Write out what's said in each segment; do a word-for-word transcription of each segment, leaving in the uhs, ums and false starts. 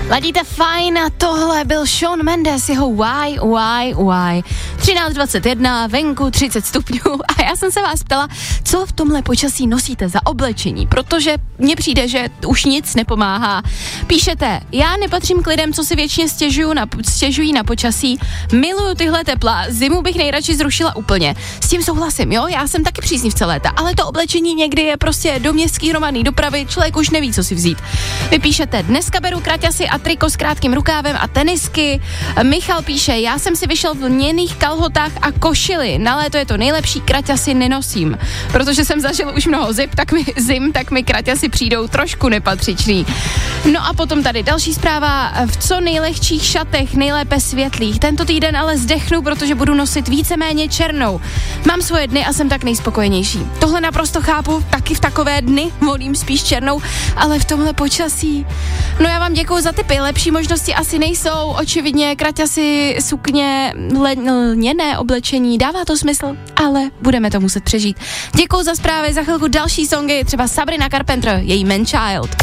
Ladíte fajn a tohle byl Shawn Mendes, jeho Why, Why, Why. třináct dvacet jedna, venku třicet stupňů a já jsem se vás ptala, co v tomhle počasí nosíte za oblečení, protože mně přijde, že už nic nepomáhá. Píšete, já nepatřím k lidem, co si většině stěžují na, stěžují na počasí, miluju tyhle tepla, zimu bych nejradši zrušila úplně. S tím souhlasím, jo, já jsem taky příznivce léta, ale to oblečení někdy je prostě do městský hromadný dopravy, člověk už neví, co si vzít. Vy píšete, dneska beru kraťasy a triko s krátkým rukávem a tenisky. Michal píše, já jsem si vyšel v lněných kalhotách a košili. Na léto je to nejlepší, kraťasy nenosím. Protože jsem zažil už mnoho zip, tak mi, zim, tak mi kraťasy přijdou trošku nepatřičný. No a potom tady další zpráva, v co nejlehčích šatech, nejlépe světlých. Tento týden ale zdechnu, protože budu nosit víceméně černou. Mám svoje dny a jsem tak nejspokojenější. Tohle naprosto chápu, taky v takové dny volím spíš černou, ale v tomhle počasí. No já vám děkuju za tipy, lepší možnosti asi nejsou, očividně kraťasy, sukně, lněné oblečení, dává to smysl, ale budeme to muset přežít. Děkuju za zprávy, za chvilku další songy, třeba Sabrina Carpenter, její Man Child.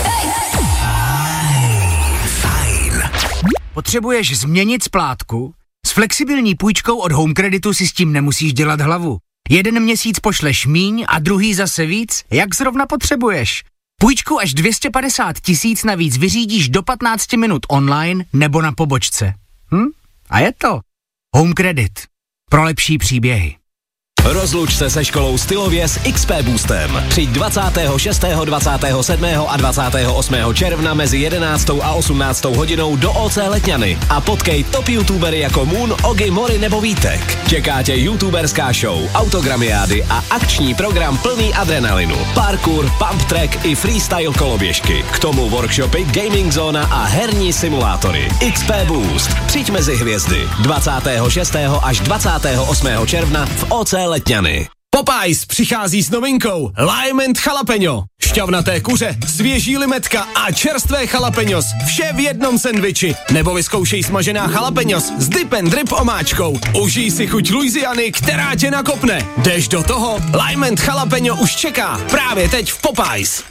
Fajn. Potřebuješ změnit splátku? S flexibilní půjčkou od Home Creditu si s tím nemusíš dělat hlavu. Jeden měsíc pošleš míň a druhý zase víc, jak zrovna potřebuješ. Půjčku až dvě stě padesát tisíc navíc vyřídíš do patnáct minut online nebo na pobočce. Hm? A je to Home Credit. Pro lepší příběhy. Rozluč se se školou stylově s X P Boostem. Přijď dvacátého šestého, dvacátého sedmého a dvacátého osmého června mezi jedenáctou a osmnáctou hodinou do O C Letňany a potkej top youtubery jako Moon, Ogi, Mori nebo Vítek. Čeká tě youtuberská show, autogramiády a akční program plný adrenalinu. Parkour, pump track i freestyle koloběžky. K tomu workshopy, gaming zóna a herní simulátory. X P Boost. Přijď mezi hvězdy. dvacátého šestého až dvacátého osmého června v O C Letňany. Popeyes přichází s novinkou Lime and Jalapeno. Šťavnaté kuře, svěží limetka a čerstvé jalapeňos. Vše v jednom sendviči. Nebo vyzkoušej smažená jalapeňos s dip and drip omáčkou. Užij si chuť Louisiany, která tě nakopne. Jdeš do toho? Lime and Jalapeno už čeká. Právě teď v Popeyes.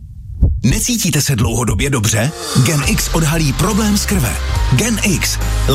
Necítíte se dlouhodobě dobře? Gen X odhalí problém z krve. Gen X.